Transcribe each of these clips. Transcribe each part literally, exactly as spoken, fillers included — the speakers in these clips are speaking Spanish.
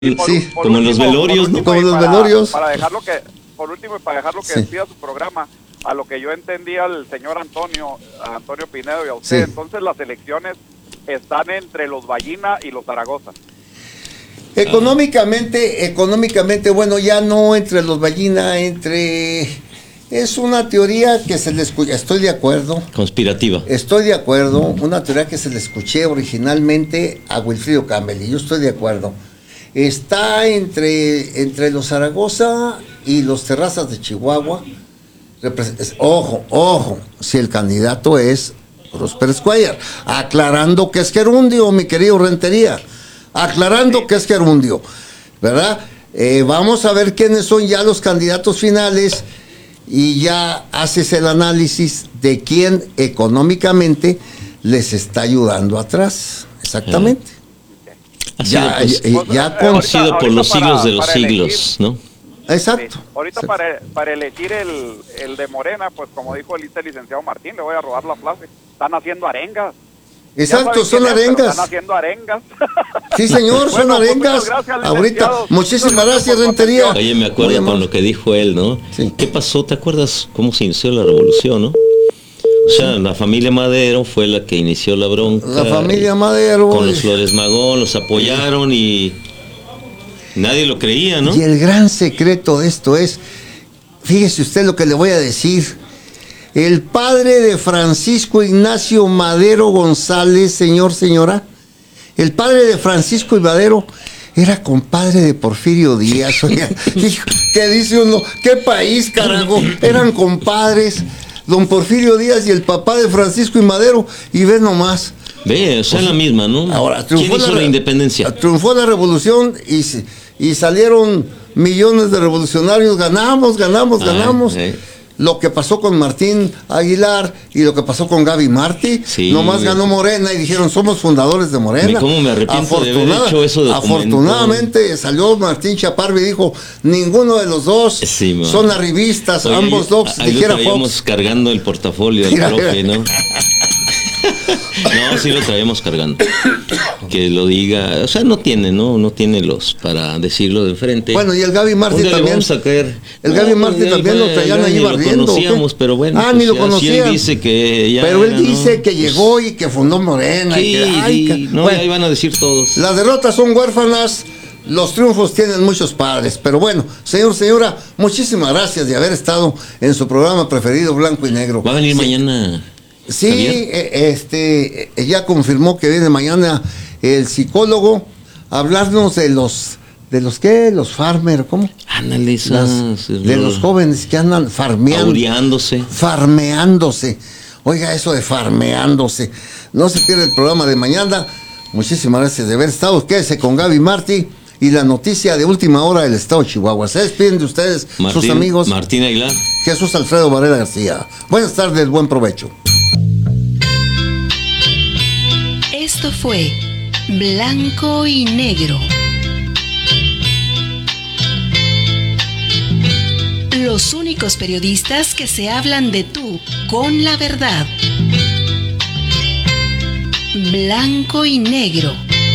por, sí, por como en último, los velorios, ¿no? último, Como en los para, velorios. Para dejarlo que, por último, y para dejarlo que Sí. despida su programa, a lo que yo entendí al señor Antonio, a Antonio Pinedo y a usted, Sí. entonces las elecciones están entre los Ballina y los Zaragoza. Económicamente, económicamente, bueno, ya no entre los Ballina, entre... Es una teoría que se le escucha, estoy de acuerdo. Conspirativa. Estoy de acuerdo, una teoría que se le escuché originalmente a Wilfrido Campbell, y yo estoy de acuerdo. Está entre, entre los Zaragoza y los Terrazas de Chihuahua. Repres- Ojo, ojo, si el candidato es Prosper Squire, aclarando que es Gerundio, mi querido Rentería, aclarando que es Gerundio, ¿verdad? Eh, vamos a ver quiénes son ya los candidatos finales y ya haces el análisis de quién económicamente les está ayudando atrás, exactamente. Ha Ya, sido, ya, ya Eh, con- ha ahorita- sido por los ahorita siglos de para- los para siglos, ¿no? Exacto. Sí. Ahorita exacto. para, para elegir el, el de Morena, pues como dijo el este licenciado Martín, le voy a robar la plaza. Están haciendo arengas. Ya Exacto, saben son quién es, pero arengas. Están haciendo arengas. Sí, señor, son Bueno, pues, arengas. muchas gracias, Ahorita, licenciados. muchísimas Muchas gracias, gracias por Rentería. su Oye, me Muy acuerdo con amable. lo que dijo él, ¿no? Sí. ¿Qué pasó? ¿Te acuerdas cómo se inició la revolución, no? O sea, la familia Madero fue la que inició la bronca. La familia Madero. Con los Flores Magón, los apoyaron y nadie lo creía, ¿no? Y el gran secreto de esto es, fíjese usted lo que le voy a decir. El padre de Francisco Ignacio Madero González, señor, señora, el padre de Francisco Madero era compadre de Porfirio Díaz. Oiga, hijo, ¿qué dice uno? ¿Qué país, carajo? Eran compadres, don Porfirio Díaz y el papá de Francisco y Madero, y ve nomás. Ve, o sea, la misma, ¿no? Ahora, ¿Quién triunfó hizo la, re- independencia? Triunfó la revolución y, se- y salieron millones de revolucionarios. Ganamos, ganamos, Ah, ganamos. eh. Lo que pasó con Martín Aguilar y lo que pasó con Gaby Martí, Sí. nomás ganó Morena y dijeron somos fundadores de Morena. Me- cómo me arrepiento de haber Afortunada- hecho eso documento. Afortunadamente salió Martín Chaparro y dijo ninguno de los dos Sí, man. son arribistas, Oye, ambos dos, ahí lo dijera traíamos Fox. cargando el portafolio del Mira, profe, mira. ¿no? No, sí lo traemos cargando. Que lo diga, o sea, no tiene, ¿no? No tiene los para decirlo de frente. Bueno, y el Gaby Un Martín día le también. vamos a caer. El No, Gaby pues, Martín ya, también lo ya, traían ya ahí ni lo barriendo. ¿o qué? conocíamos, pero bueno. Ah, pues ni lo ya, si conocían. él dice que ya Pero él era, dice ¿no? que Pues, llegó y que fundó Morena. y Sí, que, ay, sí, ca- no, bueno, ahí van a decir todos. las derrotas son huérfanas, los triunfos tienen muchos padres. Pero bueno, señor, señora, muchísimas gracias de haber estado en su programa preferido, Blanco y Negro. Va a venir Sí, mañana. Sí, Javier. eh, este, eh, ya confirmó que viene mañana el psicólogo a hablarnos de los, de los qué, los farmer, ¿cómo? Ándale, Las- esas, de los jóvenes que andan farmeando. aureándose. Farmeándose. Oiga, eso de farmeándose. No se pierda el programa de mañana. Muchísimas gracias de haber estado. Quédese con Gaby Martí y la noticia de última hora del estado de Chihuahua. Se despiden de ustedes, sus Martín, amigos. Martín Aguilar. Jesús Alfredo Varela García. Buenas tardes, buen provecho. Esto fue Blanco y Negro. Los únicos periodistas que se hablan de tú con la verdad. Blanco y Negro.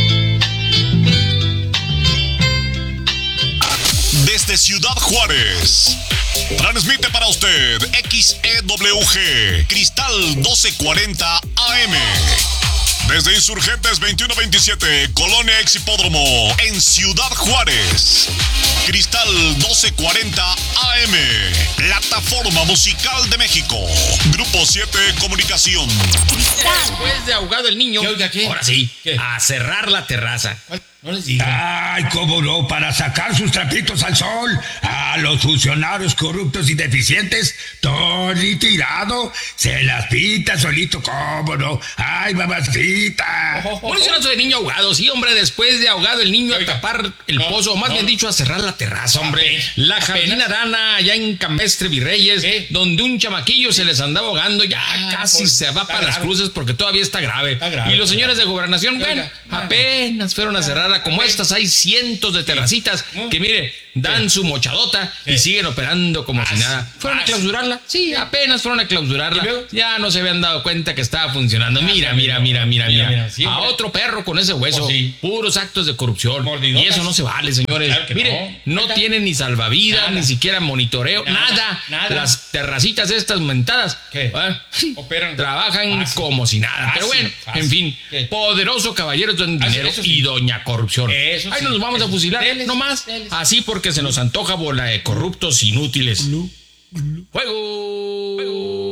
Desde Ciudad Juárez, transmite para usted X E W G, Cristal doce cuarenta A M. Desde Insurgentes veintiuno veintisiete, Colonia Ex Hipódromo, en Ciudad Juárez. Cristal doce cuarenta A M, Plataforma Musical de México. Grupo siete Comunicación. Después de ahogado el niño, ¿Qué, oiga, qué? ahora sí, ¿Qué? a cerrar la terraza. No les diga. Ay, cómo no, para sacar sus trapitos al sol. A los funcionarios corruptos y deficientes, Tony Tirado, se las pinta solito, cómo no. Ay, mamacita. Por eso no soy niño ahogado, sí, hombre, después de ahogado el niño a Oiga, tapar el no, pozo, o más no. bien dicho, a cerrar la terraza, hombre. Apenas, La apenas. jardina Arana, allá en Campestre Virreyes, ¿Qué? donde un chamaquillo se les andaba ahogando, ya Ah, casi pues, se va está para las grave. cruces porque todavía está grave. Está grave, y los está señores de gobernación, Oiga, bueno, ah. apenas fueron a cerrar Guadalajara como estas hay cientos de terracitas que, mire, dan su mochadota y siguen operando como si nada. ¿Fueron a clausurarla? Sí, apenas fueron a clausurarla. Ya no se habían dado cuenta que estaba funcionando. Mira, mira, mira, mira, mira. A otro perro con ese hueso. Puros actos de corrupción. Y eso no se vale, señores. Mire, no tienen ni salvavidas, ni siquiera monitoreo, nada. Las terracitas estas mentadas operan, trabajan como si nada. Pero bueno, en fin, poderoso caballero don dinero y doña corrupción. Ahí nos vamos a fusilar, no más. Así porque se nos antoja bola de corruptos inútiles. ¡Fuego!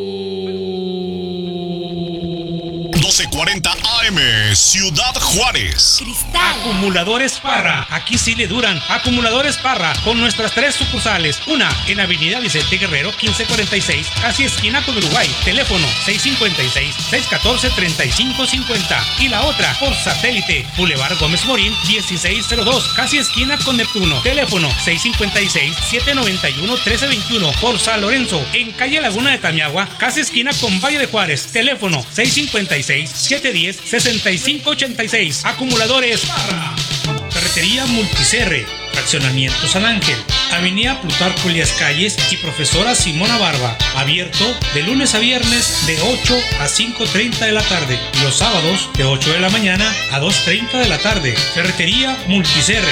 doce cuarenta A M, Ciudad Juárez. Cristal. Acumuladores Parra. Aquí sí le duran. Acumuladores Parra. Con nuestras tres sucursales. Una en Avenida Vicente Guerrero, quince cuarenta y seis. Casi esquina con Uruguay. Teléfono seis cinco seis, seis uno cuatro, tres cinco cinco cero. Y la otra por satélite. Boulevard Gómez Morín, dieciséis cero dos. Casi esquina con Neptuno. Teléfono seis cinco seis, siete nueve uno, uno tres dos uno. Por San Lorenzo. En calle Laguna de Tamiagua. Casi esquina con Valle de Juárez. Teléfono seis cinco seis, siete uno cero, seis cinco ocho seis. Acumuladores Parra. Ferretería Multicerre. Fraccionamiento San Ángel. Avenida Plutarco Elías Calles y Profesora Simona Barba. Abierto de lunes a viernes de ocho a cinco treinta de la tarde. Los sábados de ocho de la mañana a dos treinta de la tarde. Ferretería Multicerre.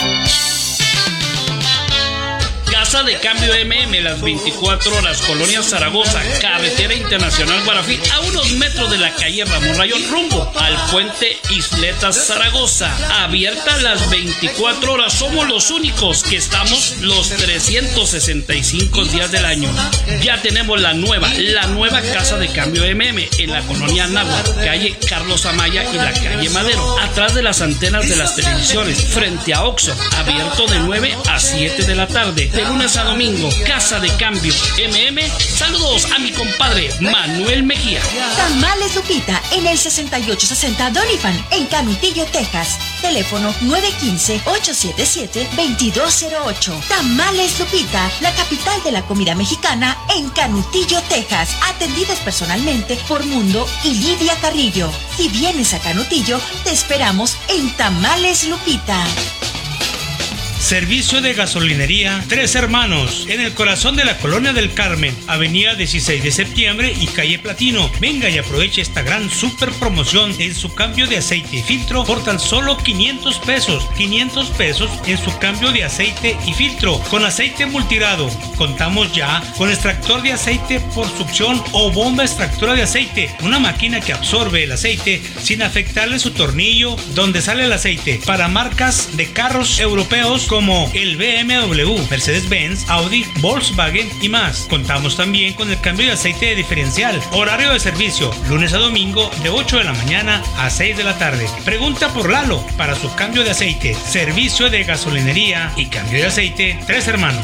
Casa de Cambio M M, las veinticuatro horas, Colonia Zaragoza, Carretera Internacional Guarafí, a unos metros de la calle Ramón Rayón, rumbo al puente Isletas Zaragoza. Abierta las veinticuatro horas, somos los únicos que estamos los trescientos sesenta y cinco días del año. Ya tenemos la nueva, la nueva Casa de Cambio M M en la Colonia Náhuatl, calle Carlos Amaya y la calle Madero, atrás de las antenas de las televisiones, frente a Oxxo, abierto de nueve a siete de la tarde. De lunes a domingo, Casa de Cambio M M. Saludos a mi compadre Manuel Mejía. Tamales Lupita en el sesenta y ocho sesenta Doniphan en Canutillo, Texas. Teléfono nueve uno cinco, ocho siete siete, dos dos cero ocho. Tamales Lupita, la capital de la comida mexicana en Canutillo, Texas. Atendidos personalmente por Mundo y Lidia Carrillo. Si vienes a Canutillo, te esperamos en Tamales Lupita. Servicio de gasolinería Tres Hermanos, en el corazón de la Colonia del Carmen, avenida dieciséis de septiembre y calle Platino. Venga y aproveche esta gran super promoción en su cambio de aceite y filtro por tan solo quinientos pesos. quinientos pesos en su cambio de aceite y filtro con aceite multirado. Contamos ya con extractor de aceite por succión o bomba extractora de aceite, una máquina que absorbe el aceite sin afectarle su tornillo donde sale el aceite, para marcas de carros europeos como el B M W, Mercedes-Benz, Audi, Volkswagen y más. Contamos también con el cambio de aceite de diferencial. Horario de servicio, lunes a domingo de ocho de la mañana a seis de la tarde. Pregunta por Lalo para su cambio de aceite. Servicio de gasolinería y cambio de aceite Tres Hermanos.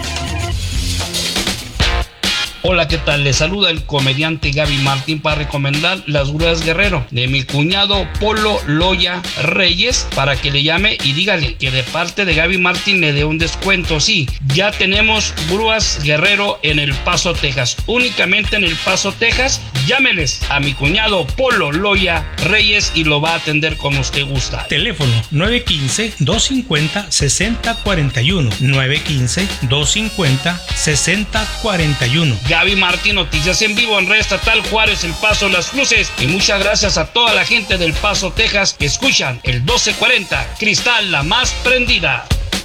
Hola, ¿qué tal? Les saluda el comediante Gaby Martín para recomendar Las Grúas Guerrero de mi cuñado Polo Loya Reyes, para que le llame y dígale que de parte de Gaby Martín le dé un descuento. Sí, ya tenemos Grúas Guerrero en El Paso, Texas, únicamente en El Paso, Texas. Llámeles a mi cuñado Polo Loya Reyes y lo va a atender como usted gusta. Teléfono nueve uno cinco, dos cinco cero, seis cero cuatro uno. nueve uno cinco, dos cinco cero, seis cero cuatro uno. Gaby Martín, noticias en vivo en Red Estatal Juárez, El Paso, Las Cruces. Y muchas gracias a toda la gente del Paso, Texas, que escuchan el doce cuarenta, Cristal, la más prendida.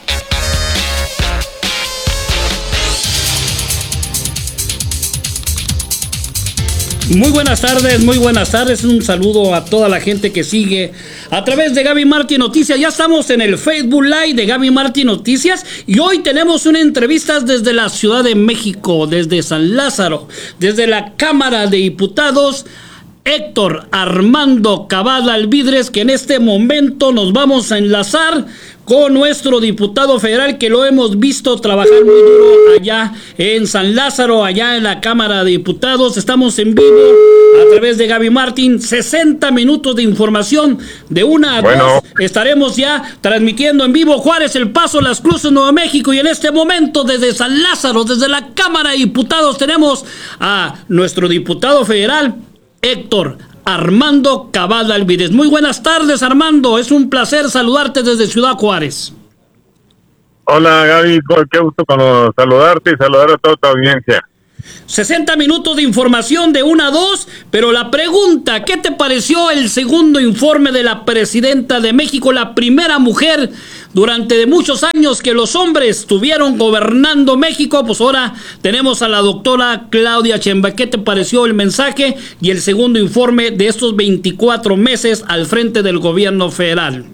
Muy buenas tardes, muy buenas tardes. Un saludo a toda la gente que sigue a través de Gaby Martín Noticias. Ya estamos en el Facebook Live de Gaby Martín Noticias y hoy tenemos una entrevista desde la Ciudad de México, desde San Lázaro, desde la Cámara de Diputados. Héctor Armando Cavada Alvidres, que en este momento nos vamos a enlazar con nuestro diputado federal, que lo hemos visto trabajar muy duro allá en San Lázaro, allá en la Cámara de Diputados. Estamos en vivo a través de Gaby Martín, sesenta minutos de información de una a bueno. dos. Estaremos ya transmitiendo en vivo Juárez, El Paso, Las Cruces, Nuevo México, y en este momento desde San Lázaro, desde la Cámara de Diputados, tenemos a nuestro diputado federal Héctor Armando Cavada Alvírez. Muy buenas tardes, Armando. Es un placer saludarte desde Ciudad Juárez. Hola, Gaby. Qué gusto con saludarte y saludar a toda tu audiencia. sesenta minutos de información de una a dos, pero la pregunta, ¿qué te pareció el segundo informe de la presidenta de México, la primera mujer durante muchos años que los hombres estuvieron gobernando México? Pues ahora tenemos a la doctora Claudia Sheinbaum. ¿Qué te pareció el mensaje y el segundo informe de estos veinticuatro meses al frente del gobierno federal?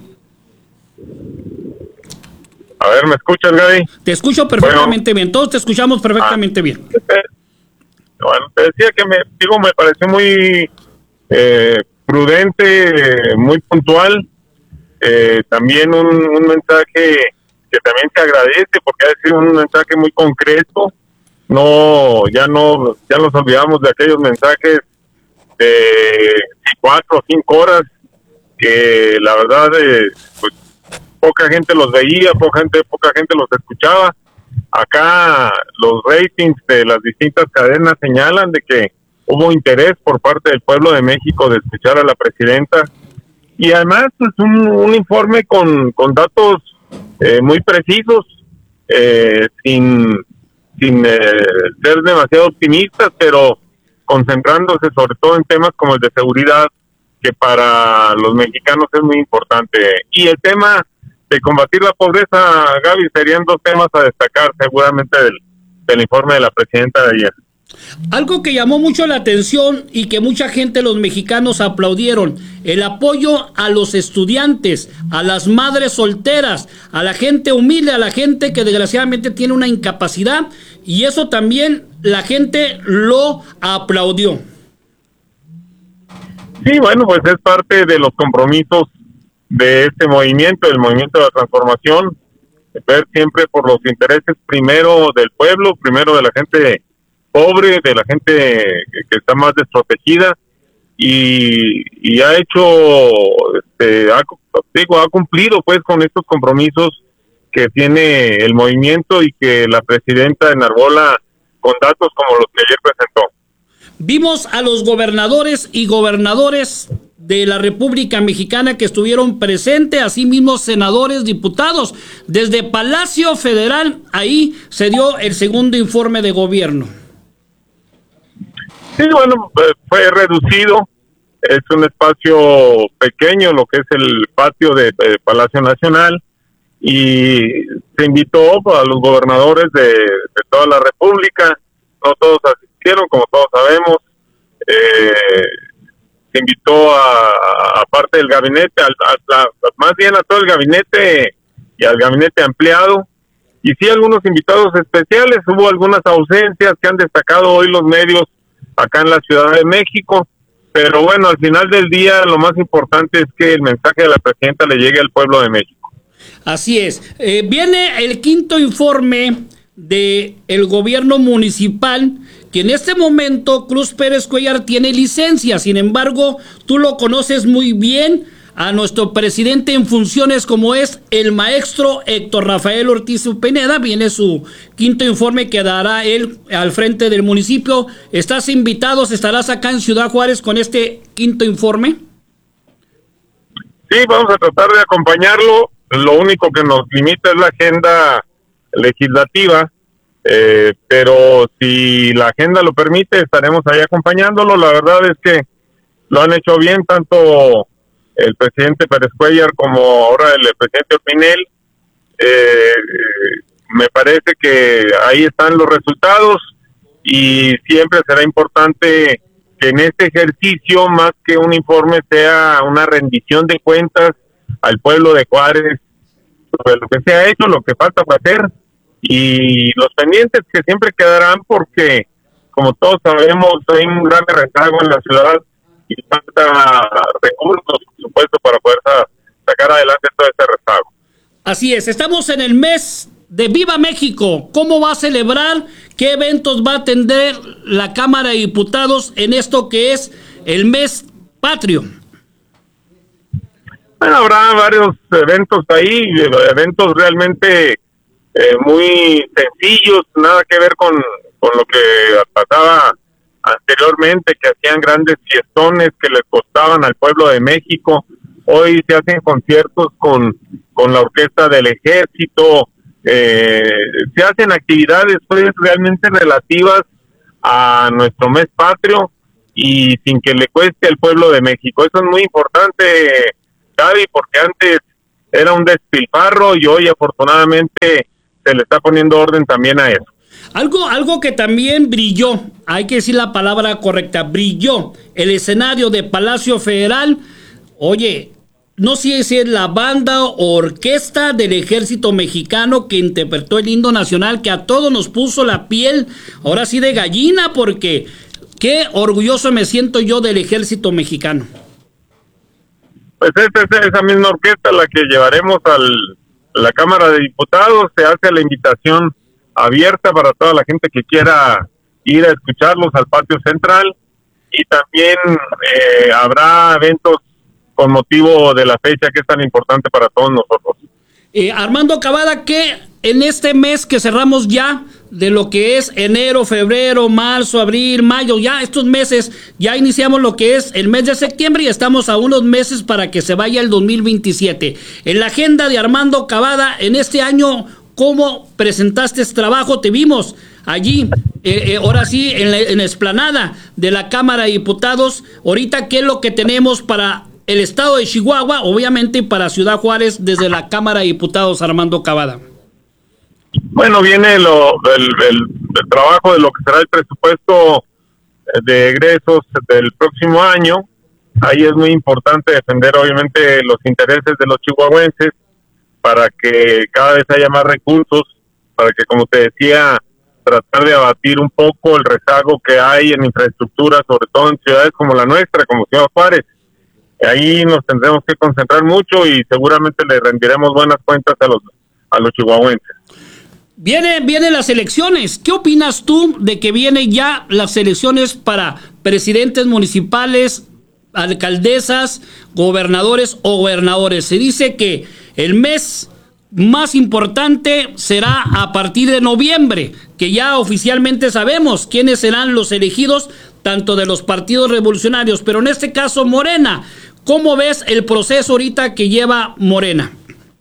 A ver, ¿me escuchas, Gaby? Te escucho perfectamente bueno. bien, todos te escuchamos perfectamente ah, bien. Bueno, te decía que me, digo, me pareció muy eh, prudente, muy puntual. Eh, también un, un mensaje que también se agradece, porque ha sido un mensaje muy concreto. No, ya no, ya nos olvidamos de aquellos mensajes de cuatro o cinco horas que la verdad, eh, pues poca gente los veía, poca gente, poca gente los escuchaba. Acá los ratings de las distintas cadenas señalan de que hubo interés por parte del pueblo de México de escuchar a la presidenta, y además es pues, un, un informe con, con datos eh, muy precisos, eh, sin, sin eh, ser demasiado optimistas, pero concentrándose sobre todo en temas como el de seguridad, que para los mexicanos es muy importante. Y el tema de combatir la pobreza, Gaby, serían dos temas a destacar seguramente del, del informe de la presidenta de ayer. Algo que llamó mucho la atención y que mucha gente, los mexicanos, aplaudieron: el apoyo a los estudiantes, a las madres solteras, a la gente humilde, a la gente que desgraciadamente tiene una incapacidad, y eso también la gente lo aplaudió. Sí, bueno, pues es parte de los compromisos de este movimiento, el movimiento de la transformación, ver siempre por los intereses primero del pueblo, primero de la gente pobre, de la gente que está más desprotegida, y, y ha hecho, este, ha, digo, ha cumplido pues con estos compromisos que tiene el movimiento y que la presidenta enarbola con datos como los que ayer presentó. Vimos a los gobernadores y gobernadores de la República Mexicana que estuvieron presentes, así mismo senadores, diputados. Desde Palacio Federal, ahí se dio el segundo informe de gobierno. Sí, bueno, fue reducido, es un espacio pequeño, lo que es el patio de, de Palacio Nacional, y se invitó a los gobernadores de, de toda la República. No todos asistieron, como todos sabemos. Eh, se invitó a, a parte del gabinete, a, a, a, más bien a todo el gabinete y al gabinete ampliado, y sí algunos invitados especiales. Hubo algunas ausencias que han destacado hoy los medios acá en la Ciudad de México, pero bueno, al final del día lo más importante es que el mensaje de la presidenta le llegue al pueblo de México. Así es. Eh, viene el quinto informe de el gobierno municipal, que en este momento Cruz Pérez Cuellar tiene licencia. Sin embargo, tú lo conoces muy bien a nuestro presidente en funciones, como es el maestro Héctor Rafael Ortiz Pineda. Viene su quinto informe que dará él al frente del municipio. ¿Estás invitado? ¿Estarás acá en Ciudad Juárez con este quinto informe? Sí, vamos a tratar de acompañarlo. Lo único que nos limita es la agenda legislativa, eh, pero si la agenda lo permite, estaremos ahí acompañándolo. La verdad es que lo han hecho bien, tanto el presidente Pérez Cuellar como ahora el presidente Pinel. Eh, me parece que ahí están los resultados, y siempre será importante que en este ejercicio, más que un informe, sea una rendición de cuentas al pueblo de Juárez sobre lo que se ha hecho, lo que falta por hacer, y los pendientes que siempre quedarán, porque como todos sabemos hay un gran rezago en la ciudad y falta recursos, por supuesto, para poder sacar adelante todo este rezago. Así es, estamos en el mes de Viva México. ¿Cómo va a celebrar? ¿Qué eventos va a atender la Cámara de Diputados en esto que es el mes patrio? Bueno, habrá varios eventos ahí, eventos realmente eh, muy sencillos, nada que ver con, con lo que pasaba anteriormente, que hacían grandes fiestones que les costaban al pueblo de México. Hoy se hacen conciertos con, con la orquesta del ejército, eh, se hacen actividades pues realmente relativas a nuestro mes patrio y sin que le cueste al pueblo de México. Eso es muy importante, Gaby, porque antes era un despilfarro y hoy afortunadamente se le está poniendo orden también a eso. Algo, algo que también brilló, hay que decir la palabra correcta, brilló el escenario de Palacio Federal. Oye, no sé si es la banda o orquesta del ejército mexicano que interpretó el himno nacional, que a todos nos puso la piel, ahora sí de gallina, porque qué orgulloso me siento yo del ejército mexicano. Pues esa es esa misma orquesta la que llevaremos al, a la Cámara de Diputados. Se hace la invitación abierta para toda la gente que quiera ir a escucharlos al patio central, y también eh, habrá eventos con motivo de la fecha que es tan importante para todos nosotros. Eh, Armando Cavada, que en este mes que cerramos ya, de lo que es enero, febrero, marzo, abril, mayo, ya estos meses, ya iniciamos lo que es el mes de septiembre y estamos a unos meses para que se vaya el dos mil veintisiete. En la agenda de Armando Cavada, en este año, ¿cómo presentaste este trabajo? Te vimos allí, eh, eh, ahora sí, en la, en la explanada de la Cámara de Diputados. Ahorita, ¿qué es lo que tenemos para el estado de Chihuahua, obviamente para Ciudad Juárez, desde la Cámara de Diputados, Armando Cavada? Bueno, viene lo, el, el, el trabajo de lo que será el presupuesto de egresos del próximo año. Ahí es muy importante defender obviamente los intereses de los chihuahuenses para que cada vez haya más recursos, para que, como te decía, tratar de abatir un poco el rezago que hay en infraestructura, sobre todo en ciudades como la nuestra, como Ciudad Juárez. Ahí nos tendremos que concentrar mucho y seguramente le rendiremos buenas cuentas a los a los chihuahuenses. Viene, vienen las elecciones. ¿Qué opinas tú de que vienen ya las elecciones para presidentes municipales, alcaldesas, gobernadores o gobernadores? Se dice que el mes más importante será a partir de noviembre, que ya oficialmente sabemos quiénes serán los elegidos, tanto de los partidos revolucionarios, pero en este caso Morena. ¿Cómo ves el proceso ahorita que lleva Morena?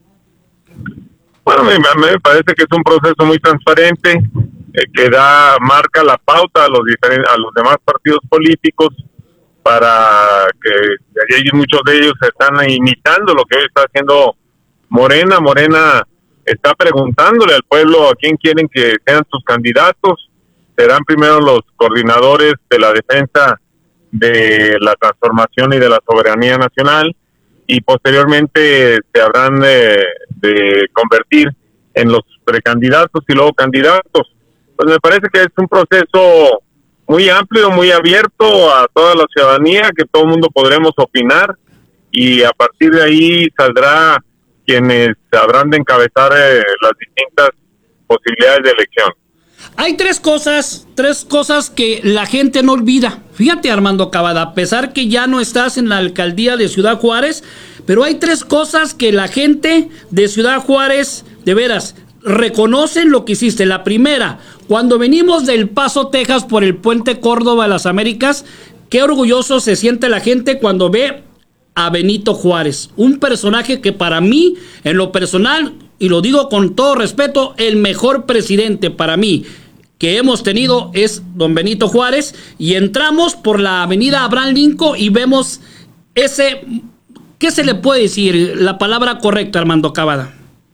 Bueno, a mí me parece que es un proceso muy transparente, eh, que da, marca la pauta a los diferentes, a los demás partidos políticos, para que y muchos de ellos están imitando lo que hoy está haciendo Morena. Morena está preguntándole al pueblo a quién quieren que sean sus candidatos. Serán primero los coordinadores de la defensa de la transformación y de la soberanía nacional, y posteriormente se habrán de, de convertir en los precandidatos y luego candidatos. Pues me parece que es un proceso muy amplio, muy abierto a toda la ciudadanía, que todo el mundo podremos opinar, y a partir de ahí saldrá quienes habrán de encabezar eh, las distintas posibilidades de elección. Hay tres cosas, tres cosas que la gente no olvida. Fíjate, Armando Cavada, a pesar que ya no estás en la alcaldía de Ciudad Juárez, pero hay tres cosas que la gente de Ciudad Juárez, de veras, reconocen lo que hiciste. La primera, cuando venimos del Paso, Texas, por el Puente Córdoba de las Américas, qué orgulloso se siente la gente cuando ve a Benito Juárez, un personaje que para mí, en lo personal, y lo digo con todo respeto, el mejor presidente para mí que hemos tenido es don Benito Juárez, y entramos por la avenida Abraham Lincoln y vemos ese, ¿qué se le puede decir? La palabra correcta, Armando Cavada.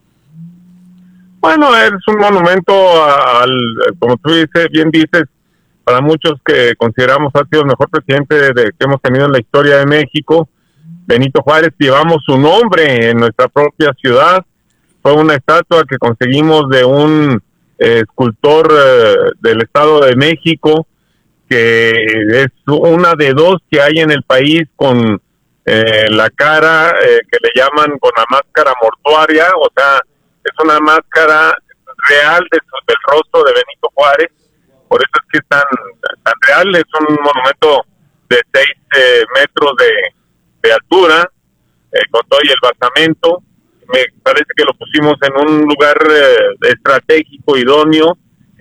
Bueno, es un monumento al, como tú dices, bien dices, para muchos que consideramos ha sido el mejor presidente de, que hemos tenido en la historia de México. Benito Juárez, llevamos su nombre en nuestra propia ciudad. Fue una estatua que conseguimos de un eh, escultor eh, del Estado de México, que es una de dos que hay en el país con eh, la cara eh, que le llaman con la máscara mortuaria, o sea, es una máscara real de, del rostro de Benito Juárez. Por eso es que es tan, tan real. Es un monumento de seis eh, metros de, de altura, eh, con todo y el basamento. Me parece que lo pusimos en un lugar eh, estratégico, idóneo,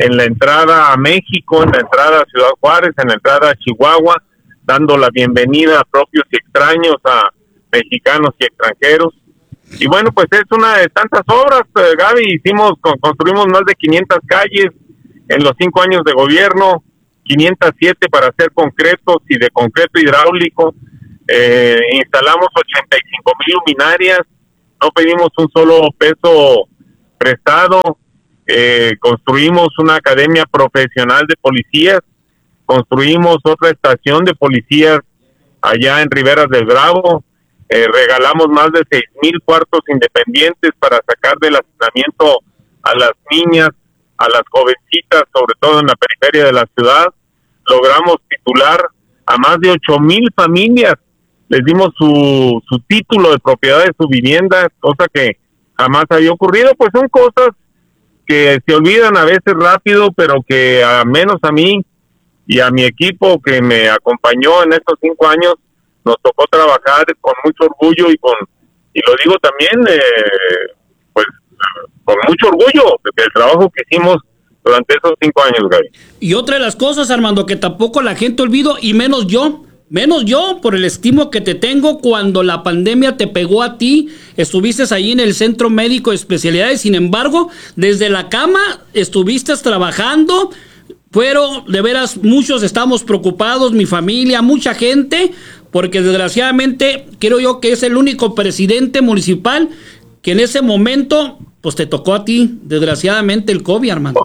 en la entrada a México, en la entrada a Ciudad Juárez, en la entrada a Chihuahua, dando la bienvenida a propios y extraños, a mexicanos y extranjeros. Y bueno, pues es una de tantas obras, eh, Gaby. Hicimos, con, construimos más de quinientas calles en los cinco años de gobierno, quinientas siete para hacer concretos y de concreto hidráulico. Eh, instalamos ochenta y cinco mil luminarias, no pedimos un solo peso prestado. Eh, construimos una academia profesional de policías, construimos otra estación de policías allá en Riberas del Bravo, eh, regalamos más de seis mil cuartos independientes para sacar del hacinamiento a las niñas, a las jovencitas, sobre todo en la periferia de la ciudad. Logramos titular a más de ocho mil familias, les dimos su, su título de propiedad de su vivienda, cosa que jamás había ocurrido. Pues son cosas que se olvidan a veces rápido, pero que a menos a mí y a mi equipo que me acompañó en estos cinco años, nos tocó trabajar con mucho orgullo y con, y lo digo también, eh, pues con mucho orgullo del trabajo que hicimos durante esos cinco años, Gaby. Y otra de las cosas, Armando, que tampoco la gente olvidó, y menos yo, menos yo, por el estimo que te tengo, cuando la pandemia te pegó a ti, estuviste ahí en el Centro Médico de Especialidades, sin embargo, desde la cama estuviste trabajando, pero de veras muchos estamos preocupados, mi familia, mucha gente, porque desgraciadamente creo yo que es el único presidente municipal que en ese momento, pues te tocó a ti, desgraciadamente, el COVID, Armando.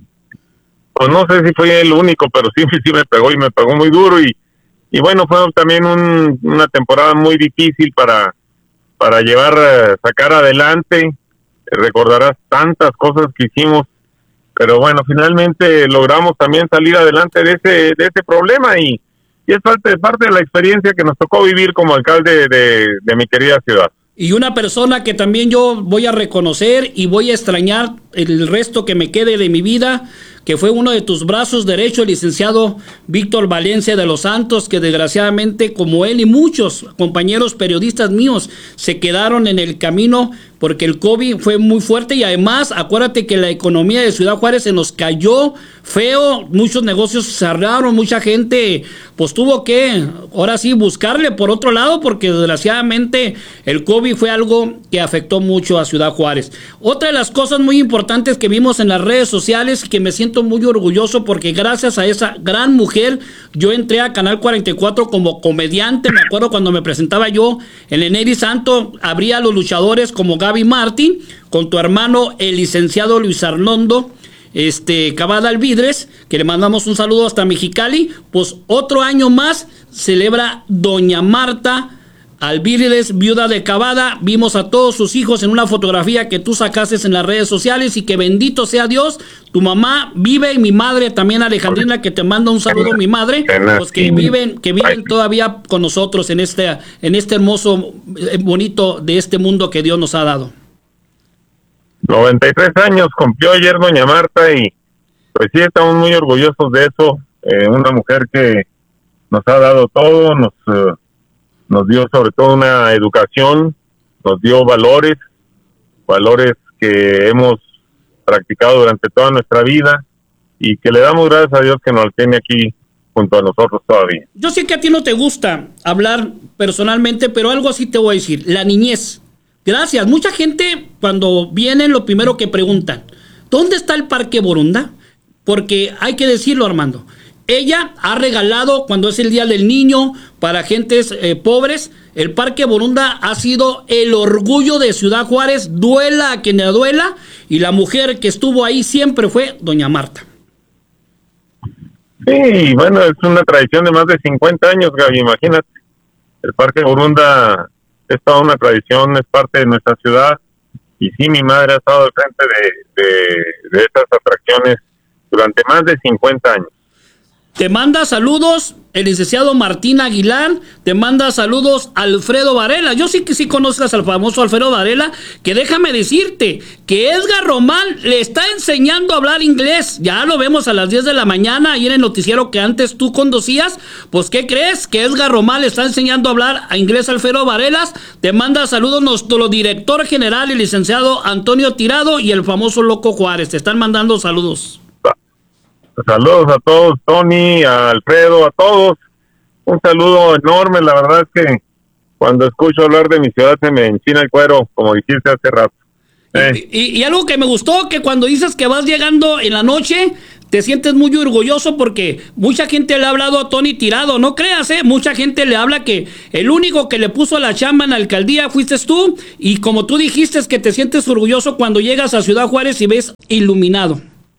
Pues no sé si fue el único, pero sí, sí me pegó y me pegó muy duro y Y bueno, fue también un, una temporada muy difícil para, para llevar, eh, sacar adelante. Recordarás tantas cosas que hicimos, pero bueno, finalmente logramos también salir adelante de ese, de ese problema y, y es parte, parte de la experiencia que nos tocó vivir como alcalde de, de mi querida ciudad. Y una persona que también yo voy a reconocer y voy a extrañar el resto que me quede de mi vida, que fue uno de tus brazos derechos, el licenciado Víctor Valencia de los Santos, que desgraciadamente, como él y muchos compañeros periodistas míos, se quedaron en el camino porque el COVID fue muy fuerte y además, acuérdate que la economía de Ciudad Juárez se nos cayó feo, muchos negocios cerraron, mucha gente pues tuvo que, ahora sí, buscarle por otro lado porque desgraciadamente el COVID fue algo que afectó mucho a Ciudad Juárez. Otra de las cosas muy importantes que vimos en las redes sociales y que me siento muy orgulloso porque gracias a esa gran mujer yo entré a Canal cuarenta y cuatro como comediante. Me acuerdo cuando me presentaba yo en el Neri Santo, abría a los luchadores como Gaby Martín, con tu hermano el licenciado Luis Arnoldo este, Cavada Alvidres, que le mandamos un saludo hasta Mexicali. Pues otro año más celebra doña Marta Alvidres, viuda de Cavada. Vimos a todos sus hijos en una fotografía que tú sacaste en las redes sociales y que bendito sea Dios, tu mamá vive y mi madre también, Alejandrina, que te manda un saludo, mi madre, pues que viven, que viven todavía con nosotros en este, en este hermoso, bonito de este mundo que Dios nos ha dado. noventa y tres años cumplió ayer doña Marta y pues sí, estamos muy orgullosos de eso. Eh, una mujer que nos ha dado todo, nos... Uh, nos dio sobre todo una educación, nos dio valores, valores que hemos practicado durante toda nuestra vida y que le damos gracias a Dios que nos tiene aquí junto a nosotros todavía. Yo sé que a ti no te gusta hablar personalmente, pero algo así te voy a decir, la niñez. Gracias, mucha gente cuando vienen lo primero que preguntan, ¿dónde está el Parque Borunda? Porque hay que decirlo, Armando, ella ha regalado, cuando es el Día del Niño, para gentes eh, pobres, el Parque Borunda ha sido el orgullo de Ciudad Juárez, duela a quien le duela, y la mujer que estuvo ahí siempre fue doña Marta. Sí, bueno, es una tradición de más de cincuenta años, Gaby, imagínate. El Parque Borunda es toda una tradición, es parte de nuestra ciudad, y sí, mi madre ha estado al frente de, de, de estas atracciones durante más de cincuenta años. Te manda saludos el licenciado Martín Aguilar, te manda saludos Alfredo Varela. Yo sí que sí conozcas al famoso Alfredo Varela, que déjame decirte que Edgar Román le está enseñando a hablar inglés. Ya lo vemos a las diez de la mañana ahí en el noticiero que antes tú conducías. Pues ¿qué crees? Que Edgar Román le está enseñando a hablar a inglés a Alfredo Varelas. Te manda saludos nuestro director general, el licenciado Antonio Tirado y el famoso Loco Juárez. Te están mandando saludos. Saludos a todos, Tony, a Alfredo, a todos. Un saludo enorme, la verdad es que cuando escucho hablar de mi ciudad se me enchina el cuero, como dijiste hace rato. Eh. Y, y, y algo que me gustó, que cuando dices que vas llegando en la noche, te sientes muy orgulloso porque mucha gente le ha hablado a Tony Tirado, no creas, ¿eh? Mucha gente le habla que el único que le puso la chamba en la alcaldía fuiste tú, y como tú dijiste es que te sientes orgulloso cuando llegas a Ciudad Juárez y ves iluminado.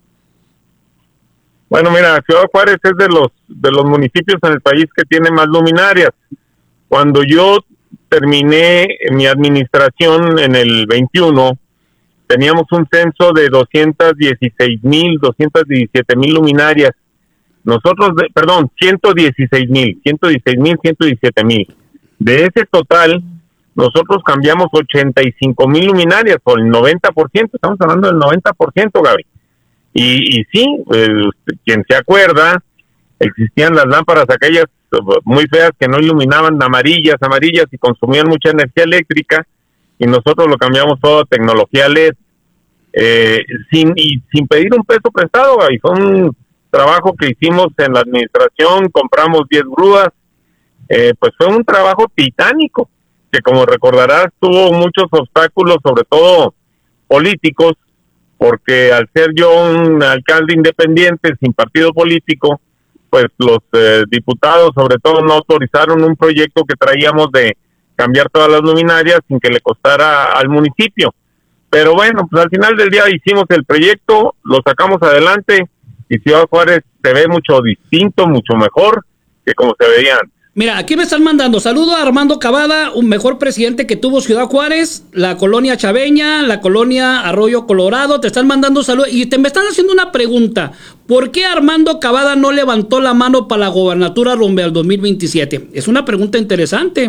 Bueno, mira, Ciudad Juárez es de los de los municipios en el país que tiene más luminarias. Cuando yo terminé mi administración en el veintiuno, teníamos un censo de doscientos dieciséis mil, doscientos diecisiete mil luminarias. Nosotros, de, perdón, ciento dieciséis mil, ciento dieciséis mil, ciento diecisiete mil. De ese total, nosotros cambiamos ochenta y cinco mil luminarias, por el noventa por ciento, estamos hablando del noventa por ciento, Gaby. Y, y sí, eh, quien se acuerda, existían las lámparas aquellas muy feas que no iluminaban, amarillas, amarillas y consumían mucha energía eléctrica, y nosotros lo cambiamos todo a tecnología L E D, eh, sin, y sin pedir un peso prestado, y fue un trabajo que hicimos en la administración, compramos diez grúas, eh, pues fue un trabajo titánico, que como recordarás tuvo muchos obstáculos, sobre todo políticos, porque al ser yo un alcalde independiente, sin partido político, pues los eh, diputados sobre todo no autorizaron un proyecto que traíamos de cambiar todas las luminarias sin que le costara al municipio. Pero bueno, pues al final del día hicimos el proyecto, lo sacamos adelante y Ciudad Juárez se ve mucho distinto, mucho mejor que como se veía antes. Mira, aquí me están mandando saludo a Armando Cavada, un mejor presidente que tuvo Ciudad Juárez, la colonia Chaveña, la colonia Arroyo Colorado, te están mandando saludos y te me están haciendo una pregunta. ¿Por qué Armando Cavada no levantó la mano para la gobernatura rumbo al dos mil veintisiete? Es una pregunta interesante.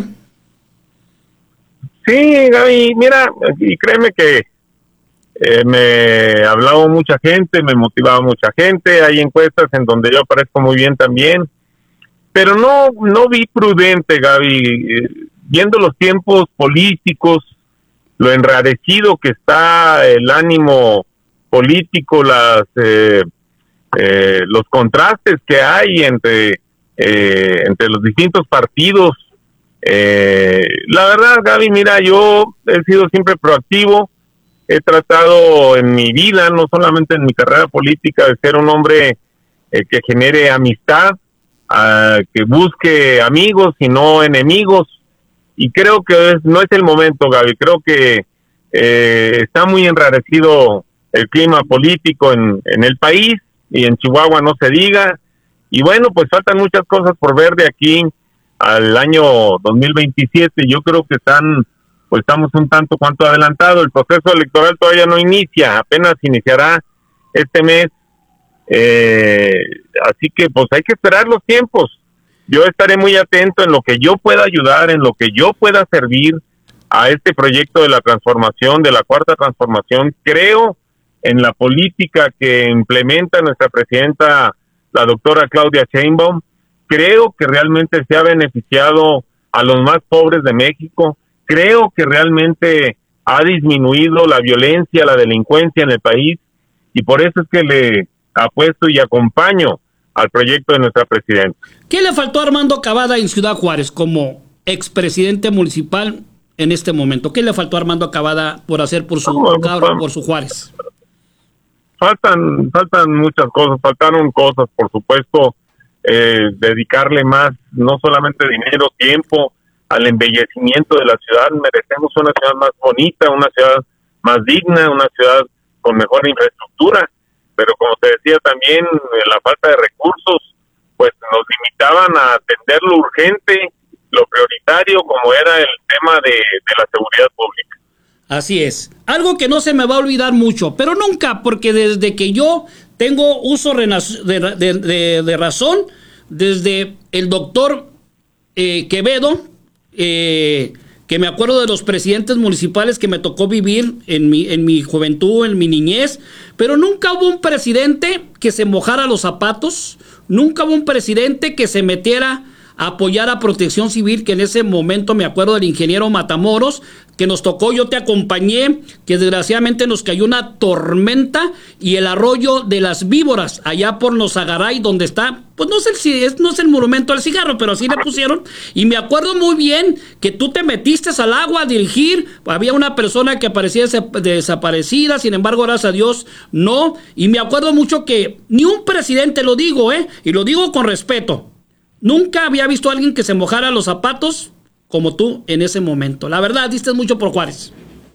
Sí, Gaby, mira, y créeme que eh, me hablaba mucha gente, me motivaba mucha gente, hay encuestas en donde yo aparezco muy bien también. Pero no no vi prudente, Gaby, eh, viendo los tiempos políticos, lo enrarecido que está el ánimo político, las eh, eh, los contrastes que hay entre eh, entre los distintos partidos. Eh, la verdad, Gaby, mira, yo he sido siempre proactivo, he tratado en mi vida, no solamente en mi carrera política, de ser un hombre eh, que genere amistad, Uh, que busque amigos y no enemigos, y creo que es, no es el momento, Gaby. Creo que eh, está muy enrarecido el clima político en, en el país, y en Chihuahua no se diga, y bueno, pues faltan muchas cosas por ver de aquí al año dos mil veintisiete. Yo creo que están, pues estamos un tanto cuanto adelantado, el proceso electoral todavía no inicia, apenas iniciará este mes. Eh, así que pues hay que esperar los tiempos. Yo estaré muy atento en lo que yo pueda ayudar, en lo que yo pueda servir a este proyecto de la transformación, de la cuarta transformación. Creo en la política que implementa nuestra presidenta, la doctora Claudia Sheinbaum. Creo que realmente se ha beneficiado a los más pobres de México. Creo que realmente ha disminuido la violencia, la delincuencia en el país, y por eso es que le apuesto y acompaño al proyecto de nuestra presidenta. ¿Qué le faltó a Armando Cavada en Ciudad Juárez como expresidente municipal en este momento? ¿Qué le faltó a Armando Cavada por hacer por su, no, cabra, por su Juárez? Faltan, faltan muchas cosas, faltaron cosas, por supuesto, eh, dedicarle más, no solamente dinero, tiempo, al embellecimiento de la ciudad. Merecemos una ciudad más bonita, una ciudad más digna, una ciudad con mejor infraestructura. Pero como te decía también, la falta de recursos, pues nos limitaban a atender lo urgente, lo prioritario, como era el tema de, de la seguridad pública. Así es. Algo que no se me va a olvidar mucho, pero nunca, porque desde que yo tengo uso de, de, de, de razón, desde el doctor eh, Quevedo, eh, que me acuerdo de los presidentes municipales que me tocó vivir en mi, en mi juventud, en mi niñez, pero nunca hubo un presidente que se mojara los zapatos, nunca hubo un presidente que se metiera apoyar a Protección Civil, que en ese momento me acuerdo del ingeniero Matamoros, que nos tocó, yo te acompañé, que desgraciadamente nos cayó una tormenta y el arroyo de las víboras, allá por Nosagaray, donde está, pues no sé si es, no es el monumento al cigarro, pero así le pusieron, y me acuerdo muy bien que tú te metiste al agua a dirigir, había una persona que aparecía desaparecida, sin embargo, gracias a Dios, no, y me acuerdo mucho que ni un presidente, lo digo, eh, y lo digo con respeto, nunca había visto a alguien que se mojara los zapatos como tú en ese momento. La verdad, diste mucho por Juárez.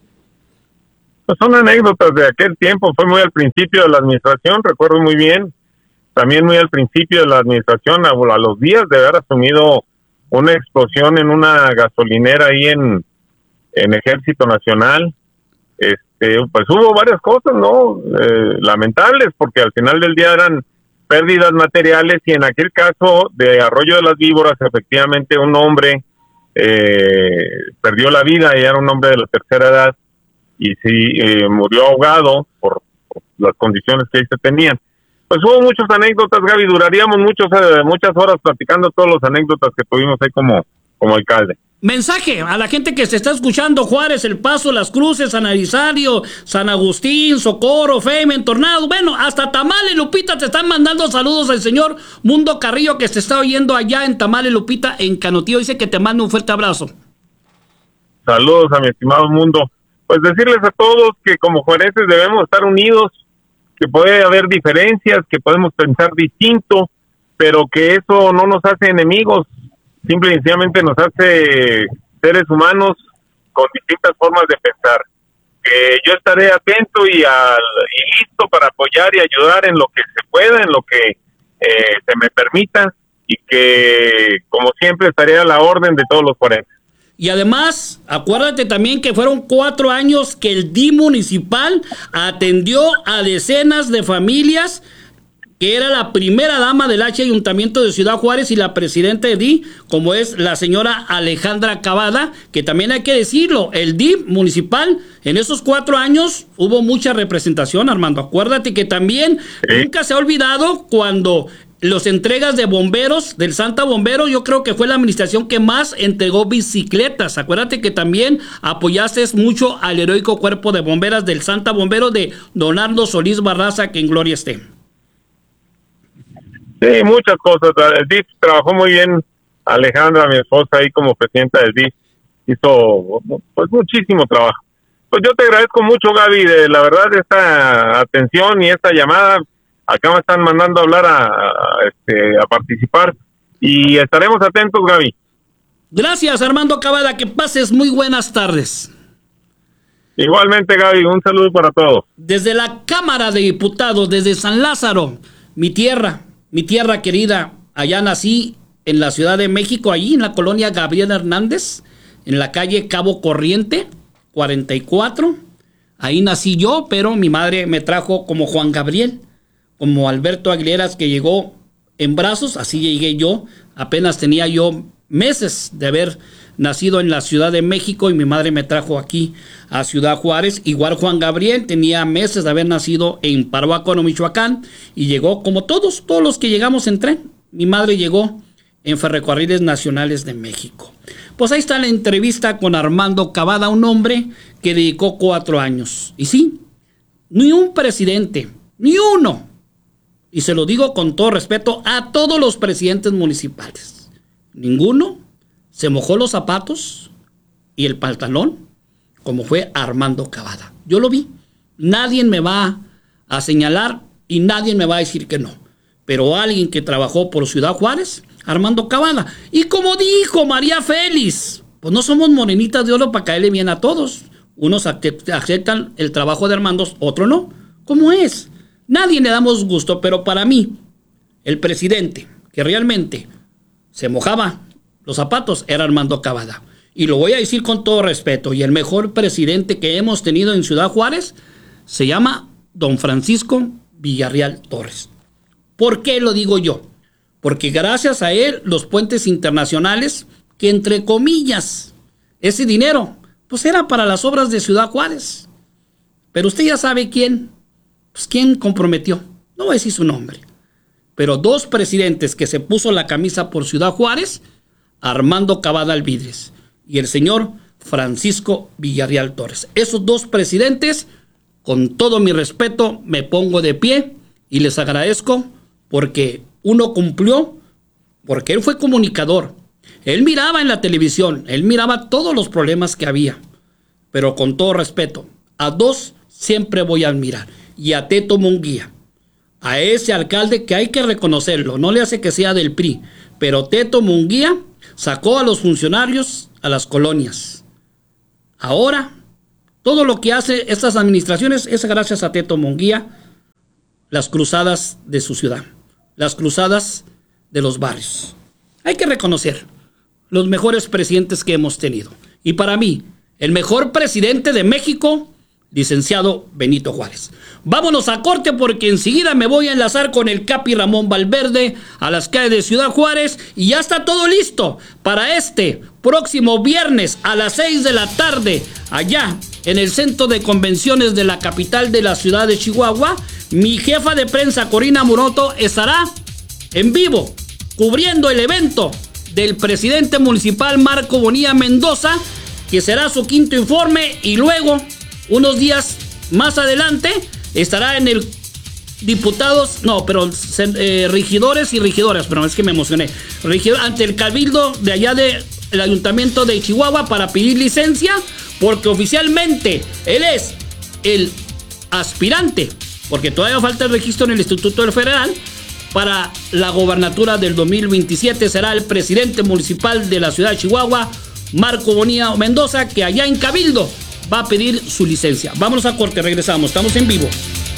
Pues son anécdotas de aquel tiempo, fue muy al principio de la administración, recuerdo muy bien, también muy al principio de la administración, a, a los días de haber asumido una explosión en una gasolinera ahí en, en Ejército Nacional. Este, pues hubo varias cosas, ¿no? Eh, lamentables, porque al final del día eran pérdidas materiales, y en aquel caso de Arroyo de las Víboras, efectivamente un hombre eh, perdió la vida, y era un hombre de la tercera edad, y sí eh, murió ahogado por, por las condiciones que ahí se tenían. Pues hubo muchas anécdotas, Gaby, duraríamos muchos, eh, muchas horas platicando todas las anécdotas que tuvimos ahí como, como alcalde. Mensaje a la gente que se está escuchando: Juárez, El Paso, Las Cruces, San Arisario, San Agustín, Socorro, Femen, Tornado, bueno, hasta Tamales, Lupita, te están mandando saludos al señor Mundo Carrillo, que se está oyendo allá en Tamales, Lupita, en Canutillo, dice que te manda un fuerte abrazo. Saludos a mi estimado Mundo. Pues decirles a todos que como juarenses debemos estar unidos, que puede haber diferencias, que podemos pensar distinto, pero que eso no nos hace enemigos, simple y sencillamente nos hace seres humanos con distintas formas de pensar. Que yo estaré atento y, al, y listo para apoyar y ayudar en lo que se pueda, en lo que eh, se me permita, y que como siempre estaré a la orden de todos los juarenses. Y además, acuérdate también que fueron cuatro años que el D I municipal atendió a decenas de familias, que era la primera dama del H Ayuntamiento de Ciudad Juárez y la presidenta de D I, como es la señora Alejandra Cavada, que también hay que decirlo, el D I municipal, en esos cuatro años hubo mucha representación, Armando. Acuérdate que también ¿Eh? nunca se ha olvidado cuando los entregas de bomberos, del Santa Bombero, yo creo que fue la administración que más entregó bicicletas. Acuérdate que también apoyaste mucho al heroico cuerpo de bomberas del Santa Bombero de Donaldo Solís Barraza, que en gloria esté. Sí, muchas cosas. El D I F trabajó muy bien. Alejandra, mi esposa, ahí como presidenta del D I F, hizo pues muchísimo trabajo. Pues yo te agradezco mucho, Gaby, de la verdad esta atención y esta llamada. Acá me están mandando a hablar a, a, este, a participar, y estaremos atentos, Gaby. Gracias, Armando Cavada, que pases muy buenas tardes. Igualmente, Gaby, un saludo para todos. Desde la Cámara de Diputados, desde San Lázaro, mi tierra, mi tierra querida, allá nací en la Ciudad de México, allí en la colonia Gabriel Hernández, en la calle Cabo Corriente, cuarenta y cuatro. Ahí nací yo, pero mi madre me trajo como Juan Gabriel, como Alberto Aguileras, que llegó en brazos, así llegué yo. Apenas tenía yo meses de haber nacido en la Ciudad de México y mi madre me trajo aquí a Ciudad Juárez. Igual Juan Gabriel tenía meses de haber nacido en Paruácuaro, Michoacán, y llegó como todos, todos los que llegamos en tren. Mi madre llegó en Ferrocarriles Nacionales de México. Pues ahí está la entrevista con Armando Cavada, un hombre que dedicó cuatro años. Y sí, ni un presidente, ni uno, y se lo digo con todo respeto a todos los presidentes municipales, ninguno se mojó los zapatos y el pantalón como fue Armando Cavada. Yo lo vi. Nadie me va a señalar y nadie me va a decir que no. Pero alguien que trabajó por Ciudad Juárez, Armando Cavada. Y como dijo María Félix, pues no somos morenitas de oro para caerle bien a todos. Unos aceptan el trabajo de Armando, otros no. ¿Cómo es? Nadie le damos gusto, pero para mí, el presidente que realmente se mojaba los zapatos era Armando Cavada. Y lo voy a decir con todo respeto. Y el mejor presidente que hemos tenido en Ciudad Juárez se llama don Francisco Villarreal Torres. ¿Por qué lo digo yo? Porque gracias a él, los puentes internacionales, que entre comillas, ese dinero, pues era para las obras de Ciudad Juárez. Pero usted ya sabe quién. Pues quién comprometió, no voy a decir su nombre, pero dos presidentes que se puso la camisa por Ciudad Juárez, Armando Cavada Alvidres y el señor Francisco Villarreal Torres. Esos dos presidentes, con todo mi respeto, me pongo de pie y les agradezco porque uno cumplió, porque él fue comunicador. Él miraba en la televisión, él miraba todos los problemas que había. Pero con todo respeto, a dos siempre voy a admirar. Y a Teto Munguía, a ese alcalde que hay que reconocerlo, no le hace que sea del P R I, pero Teto Munguía sacó a los funcionarios a las colonias. Ahora, todo lo que hace estas administraciones es gracias a Teto Munguía, las cruzadas de su ciudad, las cruzadas de los barrios. Hay que reconocer los mejores presidentes que hemos tenido. Y para mí, el mejor presidente de México, licenciado Benito Juárez. Vámonos a corte porque enseguida me voy a enlazar con el Capi Ramón Valverde a las calles de Ciudad Juárez y ya está todo listo para este próximo viernes a las seis de la tarde allá en el centro de convenciones de la capital de la ciudad de Chihuahua. Mi jefa de prensa Corina Muroto estará en vivo cubriendo el evento del presidente municipal Marco Bonilla Mendoza, que será su quinto informe, y luego unos días más adelante estará en el diputados, no, pero eh, regidores y regidoras, pero es que me emocioné, Regidor, ante el cabildo de allá del ayuntamiento de Chihuahua para pedir licencia, porque oficialmente él es el aspirante, porque todavía falta el registro en el Instituto Federal, para la gobernatura del dos mil veintisiete. Será el presidente municipal de la ciudad de Chihuahua, Marco Bonilla Mendoza, que allá en cabildo va a pedir su licencia. Vámonos a corte, regresamos, estamos en vivo.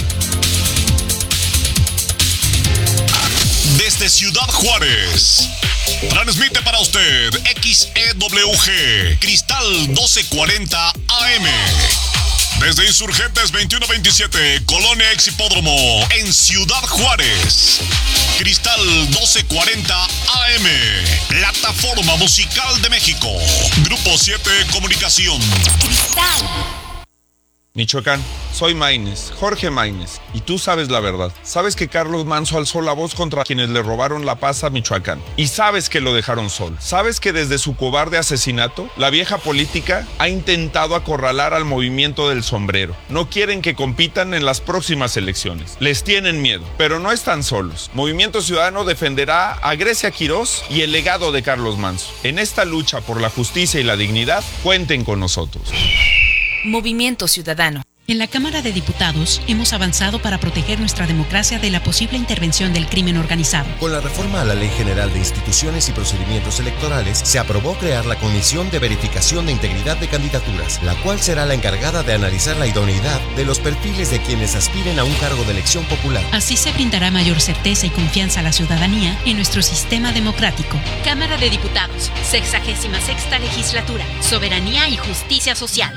Desde Ciudad Juárez, transmite para usted X E W G, Cristal doce cuarenta A M. Desde Insurgentes veintiuno veintisiete, Colonia Ex Hipódromo, en Ciudad Juárez. Cristal doce cuarenta A M, plataforma musical de México. Grupo siete Comunicación. Cristal. Michoacán, soy Maínez, Jorge Maínez, y tú sabes la verdad. Sabes que Carlos Manzo alzó la voz contra quienes le robaron la paz a Michoacán. Y sabes que lo dejaron solo. Sabes que desde su cobarde asesinato, la vieja política ha intentado acorralar al movimiento del sombrero. No quieren que compitan en las próximas elecciones. Les tienen miedo, pero no están solos. Movimiento Ciudadano defenderá a Grecia Quirós y el legado de Carlos Manzo. En esta lucha por la justicia y la dignidad, cuenten con nosotros. Movimiento Ciudadano. En la Cámara de Diputados hemos avanzado para proteger nuestra democracia de la posible intervención del crimen organizado. Con la reforma a la Ley General de Instituciones y Procedimientos Electorales, se aprobó crear la Comisión de Verificación de Integridad de Candidaturas, la cual será la encargada de analizar la idoneidad de los perfiles de quienes aspiren a un cargo de elección popular. Así se brindará mayor certeza y confianza a la ciudadanía en nuestro sistema democrático. Cámara de Diputados, sexagésima sexta legislatura, soberanía y justicia social.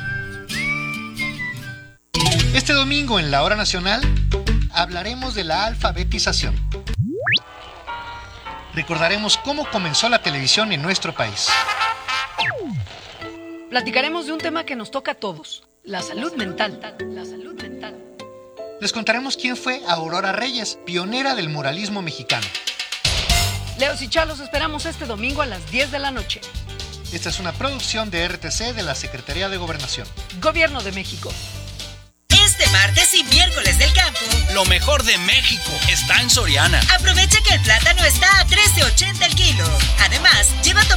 Este domingo en la Hora Nacional hablaremos de la alfabetización. Recordaremos cómo comenzó la televisión en nuestro país. Platicaremos de un tema que nos toca a todos, la salud mental. La salud mental. Les contaremos quién fue Aurora Reyes, pionera del muralismo mexicano. Leos y Chalos esperamos este domingo a las diez de la noche. Esta es una producción de R T C de la Secretaría de Gobernación. Gobierno de México. Este martes y miércoles del campo, lo mejor de México está en Soriana. Aprovecha que el plátano está a trece ochenta el kilo. Además, lleva